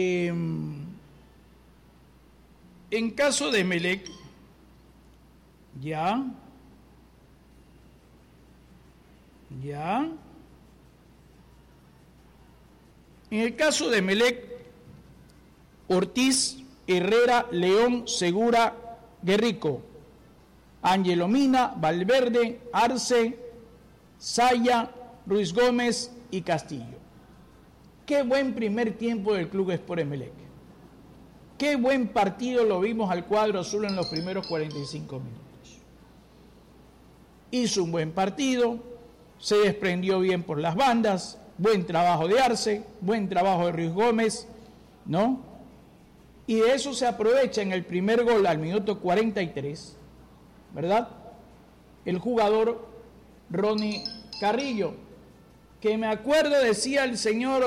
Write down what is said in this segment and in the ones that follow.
En caso de Emelec, ya, en el caso de Emelec, Ortiz, Herrera, León, Segura, Guerrico, Ángelo Mina, Valverde, Arce, Saya, Ruiz Gómez y Castillo. Qué buen primer tiempo del Club Sport Emelec. Qué buen partido lo vimos al cuadro azul en los primeros 45 minutos. Hizo un buen partido, se desprendió bien por las bandas, buen trabajo de Arce, buen trabajo de Ruiz Gómez, ¿no? Y de eso se aprovecha en el primer gol al minuto 43, ¿verdad? El jugador Ronnie Carrillo, que me acuerdo decía el señor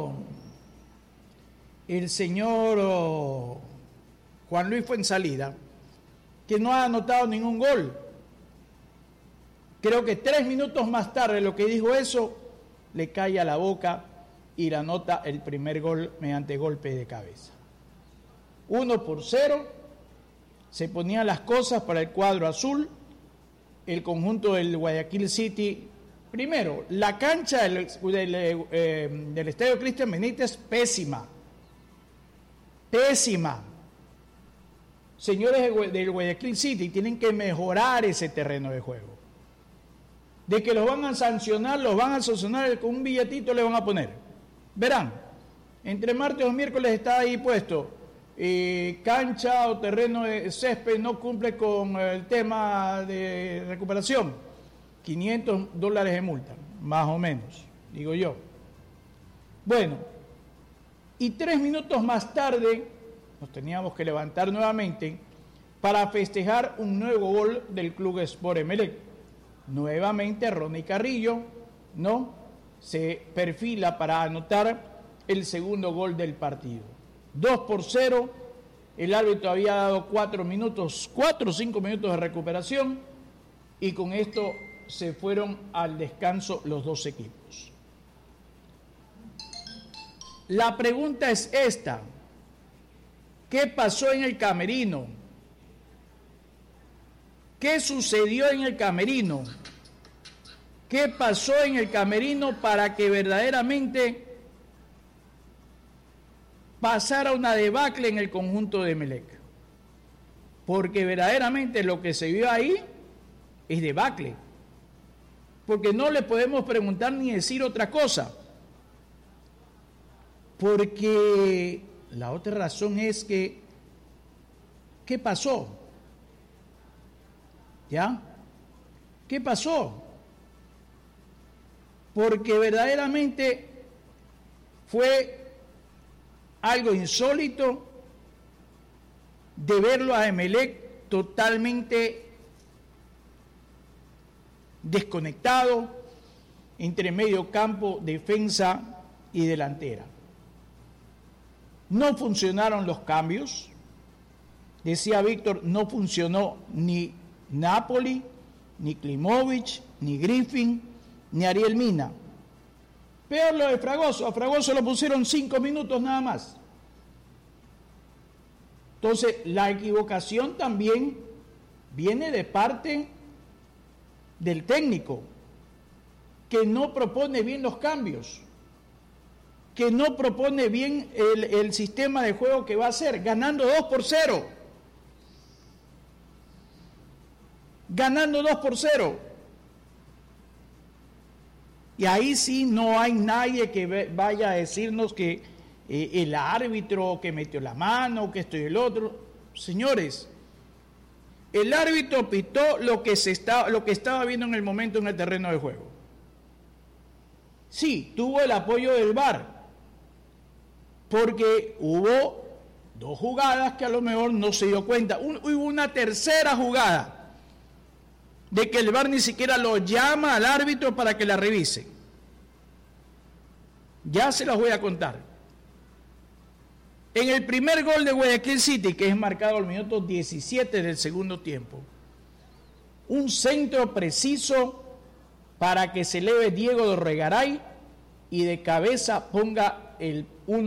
Juan Luis Fuenzalida, que no ha anotado ningún gol. Creo que 3 minutos más tarde lo que dijo eso, le cae a la boca y le anota el primer gol mediante golpe de cabeza. 1-0, se ponían las cosas para el cuadro azul, el conjunto del Guayaquil City. Primero, la cancha del Estadio Cristian Benítez, pésima. Señores del Guayaquil City, tienen que mejorar ese terreno de juego. De que los van a sancionar con un billetito le van a poner. Verán, entre martes o miércoles está ahí puesto, cancha o terreno de césped no cumple con el tema de recuperación, $500 de multa, más o menos, digo yo. Bueno, y 3 minutos más tarde nos teníamos que levantar nuevamente para festejar un nuevo gol del Club Sport Emelec. Nuevamente Ronnie Carrillo, ¿no?, se perfila para anotar el segundo gol del partido. 2-0, el árbitro había dado 4 o 5 minutos de recuperación y con esto se fueron al descanso los dos equipos. La pregunta es esta: ¿qué pasó en el camerino? ¿Qué sucedió en el camerino? ¿Qué pasó en el camerino para que verdaderamente pasara una debacle en el conjunto de Emelec? Porque verdaderamente lo que se vio ahí es debacle. Porque no le podemos preguntar ni decir otra cosa. Porque la otra razón es que, ¿qué pasó? ¿Ya? ¿Qué pasó? Porque verdaderamente fue algo insólito de verlo a Emelec totalmente desconectado entre medio campo, defensa y delantera. No funcionaron los cambios. Decía Víctor, no funcionó ni Napoli, ni Klimovic, ni Griffin, ni Ariel Mina. Peor lo de Fragoso. A Fragoso lo pusieron 5 minutos nada más. Entonces, la equivocación también viene de parte del técnico, que no propone bien los cambios, que no propone bien el sistema de juego que va a hacer, ganando 2-0. Ganando 2-0. Y ahí sí no hay nadie que vaya a decirnos que el árbitro que metió la mano, que esto y el otro. Señores, el árbitro pitó lo que estaba viendo en el momento en el terreno de juego. Sí, tuvo el apoyo del VAR, porque hubo 2 jugadas que a lo mejor no se dio cuenta. Hubo una tercera jugada de que el VAR ni siquiera lo llama al árbitro para que la revise. Ya se las voy a contar. En el primer gol de Guayaquil City, que es marcado al minuto 17 del segundo tiempo, un centro preciso para que se eleve Diego Dorregaray y de cabeza ponga el 1.